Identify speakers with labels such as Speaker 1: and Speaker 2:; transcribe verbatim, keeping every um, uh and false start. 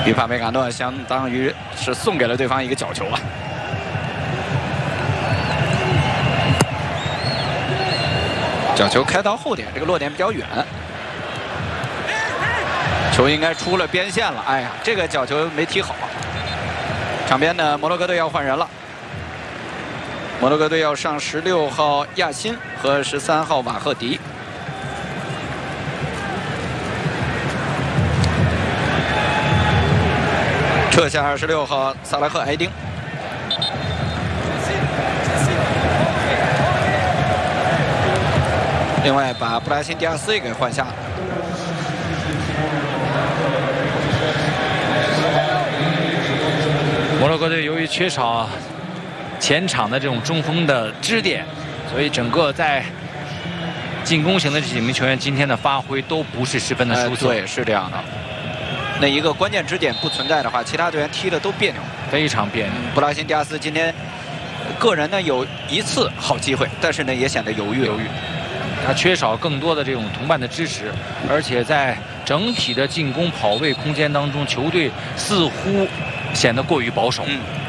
Speaker 1: 于帕梅卡诺相当于是送给了对方一个角球啊。角球开到后点，这个落点比较远，球应该出了边线了。哎呀，这个角球没踢好。场边呢，摩洛哥队要换人了。摩洛哥队要上十六号亚辛和十三号瓦赫迪。撤下二十六号萨拉赫埃丁。另外把布拉辛迪亚斯也给换下了。
Speaker 2: 摩洛哥队由于缺少前场的这种中锋的支点，所以整个在进攻型的这几名球员今天的发挥都不是十分的出色。
Speaker 1: 呃、对，是这样的。那一个关键支点不存在的话，其他队员踢的都别扭，
Speaker 2: 非常别扭。
Speaker 1: 布拉辛迪亚斯今天个人呢有一次好机会，但是呢也显得犹豫
Speaker 2: 犹豫。他缺少更多的这种同伴的支持，而且在整体的进攻跑位空间当中，球队似乎显得过于保守。
Speaker 1: 嗯。